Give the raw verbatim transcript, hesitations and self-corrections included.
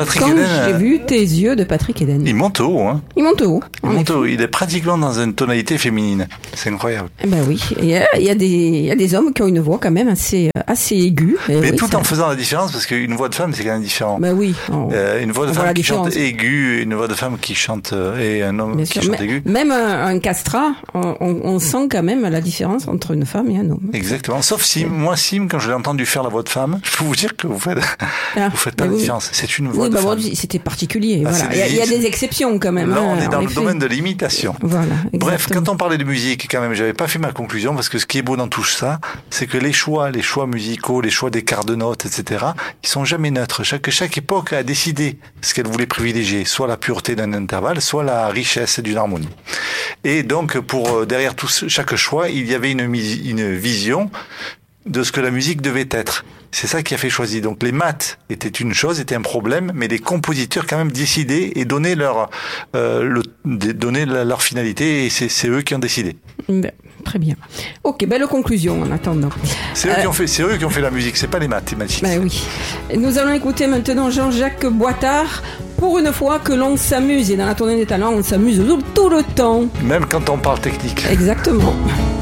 Patrick Quand Eden, j'ai vu tes yeux de Patrick Eden. Il monte haut, hein. Il monte haut. Il monte haut. Il est pratiquement dans une tonalité féminine. C'est incroyable. Eh ben oui. Il y a, il y a des, il y a des hommes qui ont une voix quand même assez, assez aiguë. Et Mais oui, tout ça... en faisant la différence, parce qu'une voix de femme, c'est quand même différent. Ben oui. On... Euh, une voix de on femme qui chante aiguë, une voix de femme qui chante, euh, et un homme Bien qui sûr. chante Mais, aigu. Même un, un castrat, on, on sent quand même la différence entre une femme et un homme. Exactement. Sauf Sim. Moi, Sim, quand je l'ai entendu faire la voix de femme, je peux vous dire que vous faites, ah, vous faites pas la oui. différence. C'est une voix oui, de bah, femme. C'était particulier. Ah, voilà. Il, y a, il y a des exceptions quand même. Là, hein, on est dans le effet. domaine de l'imitation. Voilà. Bref, quand on parlait de musique, quand même, j'avais pas fait ma conclusion parce que ce qui est beau dans tout ça, c'est que les choix, les choix musicaux, les choix des quarts de notes, et cetera, ils sont jamais neutres. Chaque, chaque époque a décidé ce qu'elle voulait privilégier, soit la pureté d'un intervalle, soit la richesse d'une harmonie. Et donc, pour derrière tout chaque choix, il y avait une, une vision de ce que la musique devait être. C'est ça qui a fait choisir. Donc les maths étaient une chose, étaient un problème, mais les compositeurs quand même décidaient et donnaient leur euh, le, donnaient leur finalité, et c'est, c'est eux qui ont décidé. Ben, très bien. Ok, belle conclusion en attendant. C'est eux euh, qui ont fait, c'est eux qui ont fait la musique, c'est pas les mathématiques. Ben oui. Nous allons écouter maintenant Jean-Jacques Boitard. Pour une fois que l'on s'amuse, et dans la tournée des talents, on s'amuse tout le temps. Même quand on parle technique. Exactement.